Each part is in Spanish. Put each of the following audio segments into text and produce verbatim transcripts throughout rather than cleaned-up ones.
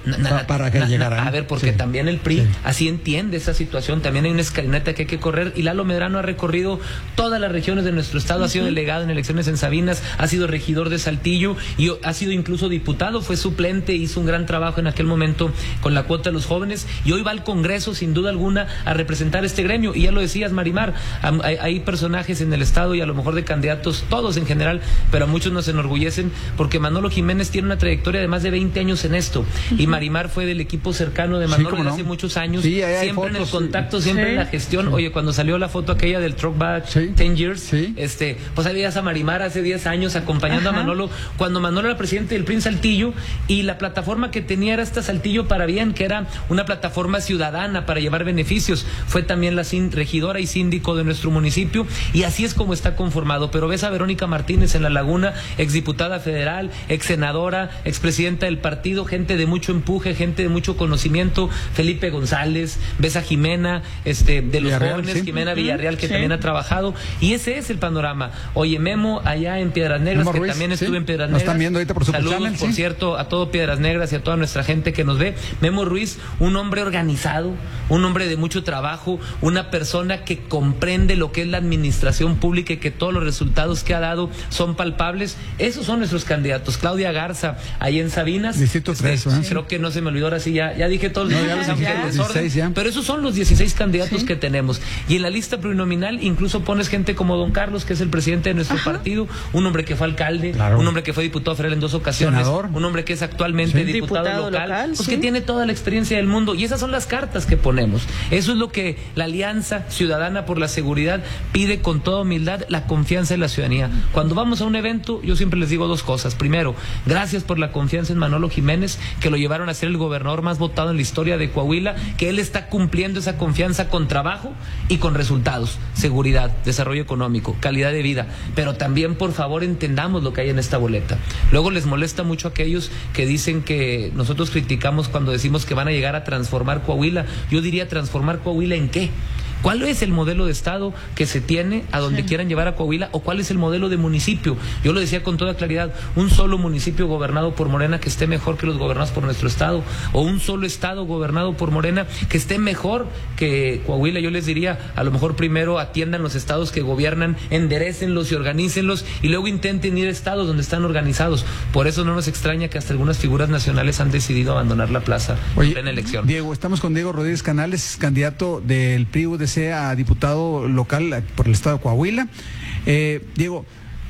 pa, para que na, llegara. Na, a ver, porque sí. también el P R I sí. así entiende esa situación, también hay una escalinata que hay que correr, y Lalo Medrano ha recorrido todas las regiones de nuestro estado, uh-huh. ha sido delegado en elecciones en Sabinas, ha sido regidor de Saltillo y ha sido incluso diputado, fue suplente, hizo un gran trabajo en aquel momento con la cuota de los jóvenes, y hoy va al Congreso sin duda alguna a representar este gremio. Y ya lo decías, Marimar, hay, hay personajes en el estado y a lo mejor de candidatos, todos en general, pero a muchos nos enorgullecen porque Manolo Jiménez tiene una trayectoria de más de veinte años en esto, uh-huh. y Marimar fue del equipo cercano de Manolo sí, no? hace muchos años, sí, siempre fotos, en el contacto, siempre sí. en la gestión. Sí. Oye, cuando salió la foto aquella del Truck Back sí. ten years, sí. este, pues ahí veías a Marimar hace diez años acompañando Ajá. a Manolo, cuando Manolo era presidente del P R I en Saltillo, y la plataforma que tenía era esta Saltillo para Bien, que era una plataforma ciudadana para llevar beneficios. Fue también la regidora y síndico de nuestro municipio, y así es como está conformado. Pero ves a Verónica Martínez en La Laguna, exdiputada federal, ex senadora, expresidenta del partido, gente de mucho empuje, gente de mucho conocimiento, Felipe González, ves a Jimena, este, de los Villarreal, jóvenes, sí. Jimena Villarreal, que sí. también ha trabajado, y ese es el panorama. Oye, Memo, allá en Piedras Negras, Memo que Ruiz, también sí. estuve en Piedras Nos Negras. están viendo ahorita por su Saludos, channel, por sí. cierto, a todo Piedras Negras y a toda nuestra gente que nos ve. Memo Ruiz, un hombre organizado, un hombre de mucho trabajo, una persona que comprende lo que es la administración pública y que todos los resultados que ha dado son palpables. Esos son nuestros candidatos. Claudia Garza, ahí en Sabinas. Distrito tres, este, creo que no se me olvidó, ahora sí, ya, ya dije todos los no, nombres, ya, aunque ya, el los desorden, dieciséis, ya. pero esos son los dieciséis candidatos sí. que tenemos. Y en la lista plurinominal incluso pones gente como don Carlos, que es el presidente de nuestro Ajá. partido, un hombre que fue alcalde, claro. un hombre que fue diputado federal en dos ocasiones, senador. Un hombre que es actualmente sí. diputado, diputado local, local pues sí. que tiene toda la experiencia del mundo, y esas son las cartas que ponemos. Eso es lo que la Alianza Ciudadana por la Seguridad pide con toda humildad, la confianza en la ciudadanía. Cuando vamos a un evento, yo siempre les digo dos cosas. Primero, gracias por la confianza en Manolo Jiménez, que lo llevaron a ser el gobernador más votado en la historia de Coahuila, que él está cumpliendo esa confianza con trabajo y con resultados, seguridad, desarrollo económico, calidad de vida. Pero también, por favor, entendamos lo que hay en esta boleta. Luego les molesta mucho a aquellos que dicen que nosotros criticamos cuando decimos que van a llegar a transformar Coahuila. Yo diría, ¿transformar Coahuila en qué? ¿Cuál es el modelo de Estado que se tiene a donde sí. quieran llevar a Coahuila? ¿O cuál es el modelo de municipio? Yo lo decía con toda claridad, un solo municipio gobernado por Morena que esté mejor que los gobernados por nuestro Estado, o un solo Estado gobernado por Morena que esté mejor que Coahuila. Yo les diría, a lo mejor primero atiendan los estados que gobiernan, enderécenlos y organícenlos, y luego intenten ir a estados donde están organizados. Por eso no nos extraña que hasta algunas figuras nacionales han decidido abandonar la plaza Oye, en la elección. Diego, estamos con Diego Rodríguez Canales, candidato del P R I U D C a diputado local por el estado de Coahuila. Eh, Diego,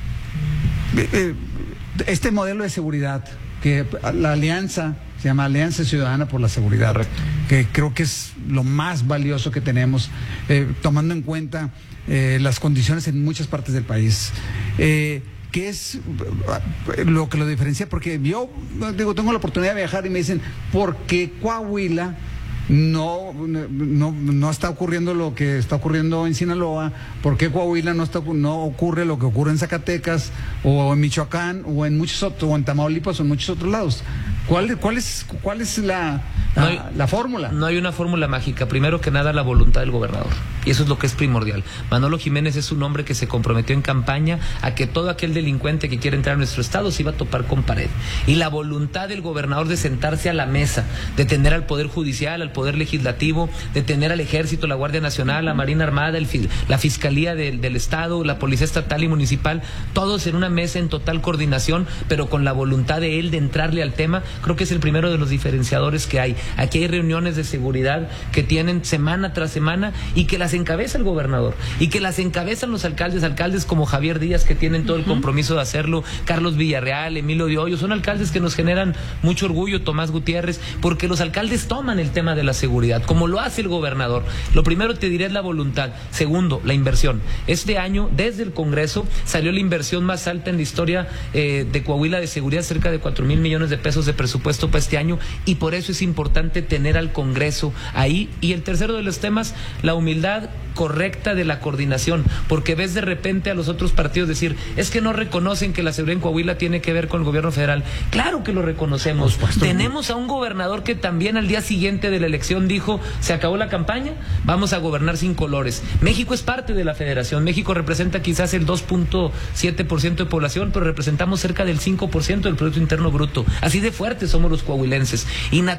eh, este modelo de seguridad, que la alianza se llama Alianza Ciudadana por la Seguridad, Correcto. que creo que es lo más valioso que tenemos, eh, tomando en cuenta eh, las condiciones en muchas partes del país. Eh, ¿Qué es lo que lo diferencia? Porque yo digo, tengo la oportunidad de viajar y me dicen, ¿por qué Coahuila no, no, no está ocurriendo lo que está ocurriendo en Sinaloa? ¿Por qué Coahuila no, está, no ocurre lo que ocurre en Zacatecas o en Michoacán o en muchos otros, o en Tamaulipas o en muchos otros lados? ¿Cuál, cuál es, cuál es la, la, no hay, la fórmula? No hay una fórmula mágica. Primero que nada, la voluntad del gobernador. Y eso es lo que es primordial. Manolo Jiménez es un hombre que se comprometió en campaña a que todo aquel delincuente que quiera entrar a nuestro estado se iba a topar con pared. Y la voluntad del gobernador de sentarse a la mesa, de tener al Poder Judicial, al Poder Legislativo, de tener al Ejército, la Guardia Nacional, la Marina Armada, el, la Fiscalía del, del Estado, la Policía Estatal y Municipal, todos en una mesa en total coordinación, pero con la voluntad de él de entrarle al tema. Creo que es el primero de los diferenciadores que hay. Aquí hay reuniones de seguridad que tienen semana tras semana y que las encabeza el gobernador y que las encabezan los alcaldes, alcaldes como Javier Díaz, que tienen todo el compromiso de hacerlo, Carlos Villarreal, Emilio de Hoyo, son alcaldes que nos generan mucho orgullo, Tomás Gutiérrez, porque los alcaldes toman el tema de la seguridad, como lo hace el gobernador. Lo primero te diré es la voluntad. Segundo, la inversión. Este año, desde el Congreso, salió la inversión más alta en la historia eh, de Coahuila de seguridad, cerca de cuatro mil millones de pesos de presupuesto para este año, y por eso es importante tener al Congreso ahí. Y el tercero de los temas, la humildad correcta de la coordinación, porque ves de repente a los otros partidos decir, es que no reconocen que la seguridad en Coahuila tiene que ver con el gobierno federal. Claro que lo reconocemos. Tenemos a un gobernador que también al día siguiente de la elección dijo, se acabó la campaña, vamos a gobernar sin colores. México es parte de la federación, México representa quizás el dos punto siete por ciento de población, pero representamos cerca del cinco por ciento del Producto Interno Bruto. Así de fuertes somos los coahuilenses. Y